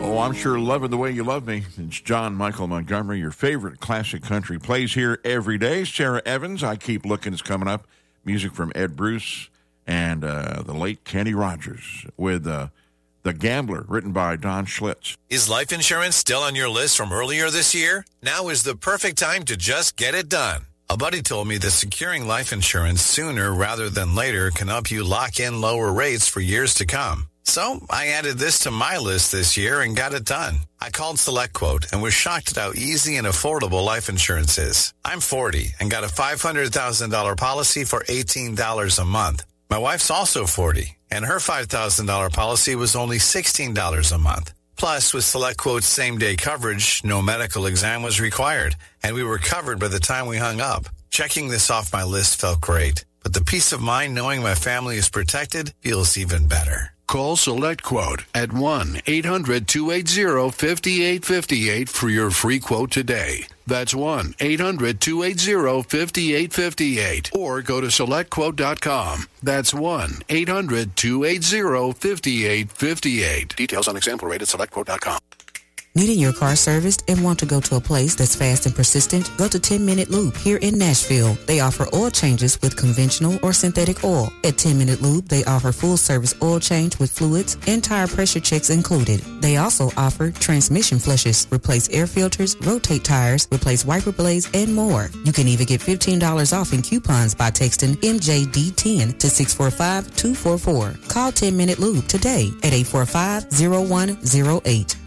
Oh, I'm sure loving the way you love me. It's John Michael Montgomery, your favorite classic country, plays here every day. Sarah Evans, I Keep Looking, is coming up. Music from Ed Bruce and the late Kenny Rogers with The Gambler, written by Don Schlitz. Is life insurance still on your list from earlier this year? Now is the perfect time to just get it done. A buddy told me that securing life insurance sooner rather than later can help you lock in lower rates for years to come. So I added this to my list this year and got it done. I called SelectQuote and was shocked at how easy and affordable life insurance is. I'm 40 and got a $500,000 policy for $18 a month. My wife's also 40, and her $5,000 policy was only $16 a month. Plus, with SelectQuote's same-day coverage, no medical exam was required, and we were covered by the time we hung up. Checking this off my list felt great, but the peace of mind knowing my family is protected feels even better. Call SelectQuote at 1-800-280-5858 for your free quote today. That's 1-800-280-5858. Or go to SelectQuote.com. That's 1-800-280-5858. Details on example rate at SelectQuote.com. Needing your car serviced and want to go to a place that's fast and persistent? Go to 10 Minute Lube here in Nashville. They offer oil changes with conventional or synthetic oil. At 10 Minute Lube, they offer full service oil change with fluids and tire pressure checks included. They also offer transmission flushes, replace air filters, rotate tires, replace wiper blades, and more. You can even get $15 off in coupons by texting MJD10 to 645-244. Call 10 Minute Lube today at 845-0108.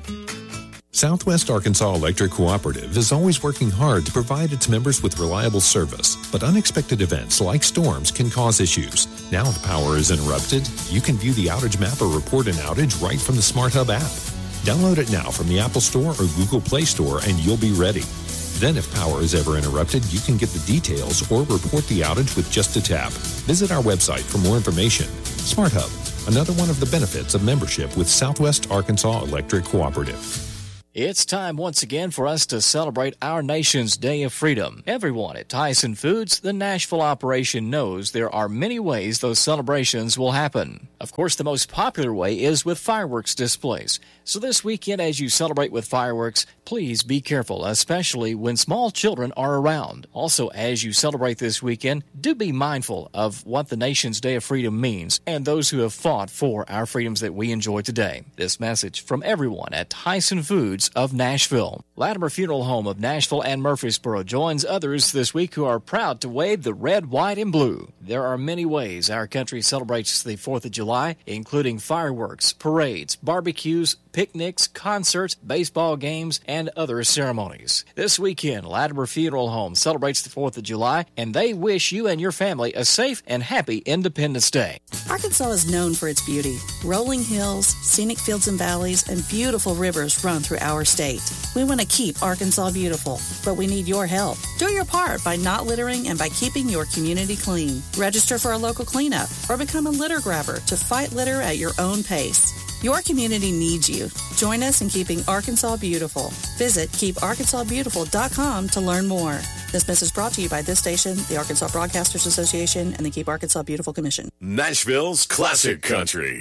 Southwest Arkansas Electric Cooperative is always working hard to provide its members with reliable service, but unexpected events like storms can cause issues. Now if power is interrupted, you can view the outage map or report an outage right from the SmartHub app. Download it now from the Apple Store or Google Play Store and you'll be ready. Then if power is ever interrupted, you can get the details or report the outage with just a tap. Visit our website for more information. SmartHub, another one of the benefits of membership with Southwest Arkansas Electric Cooperative. It's time once again for us to celebrate our nation's Day of Freedom. Everyone at Tyson Foods, the Nashville operation, knows there are many ways those celebrations will happen. Of course, the most popular way is with fireworks displays. So this weekend, as you celebrate with fireworks, please be careful, especially when small children are around. Also, as you celebrate this weekend, do be mindful of what the nation's Day of Freedom means and those who have fought for our freedoms that we enjoy today. This message from everyone at Tyson Foods of Nashville. Latimer Funeral Home of Nashville and Murfreesboro joins others this week who are proud to wave the red, white, and blue. There are many ways our country celebrates the 4th of July, including fireworks, parades, barbecues, picnics, concerts, baseball games, and other ceremonies. This weekend, Latimer Funeral Home celebrates the 4th of July, and they wish you and your family a safe and happy Independence Day. Arkansas is known for its beauty. Rolling hills, scenic fields and valleys, and beautiful rivers run through our state. We want to keep Arkansas beautiful, but we need your help. Do your part by not littering and by keeping your community clean. Register for a local cleanup or become a litter grabber to fight litter at your own pace. Your community needs you. Join us in keeping Arkansas beautiful. Visit keeparkansasbeautiful.com to learn more. This message brought to you by this station, the Arkansas Broadcasters Association, and the Keep Arkansas Beautiful Commission. Nashville's Classic Country,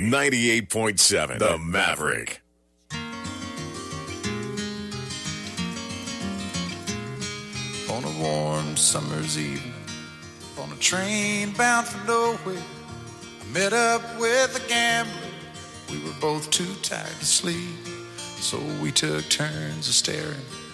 98.7, The Maverick. On a warm summer's evening, on a train bound for nowhere, I met up with a gambler. We were both too tired to sleep, so we took turns of staring